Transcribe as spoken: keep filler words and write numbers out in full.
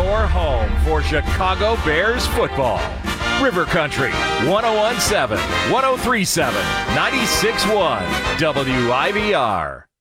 your home for Chicago Bears football. River Country, one oh one point seven, one oh three point seven, ninety-six point one, W I V R.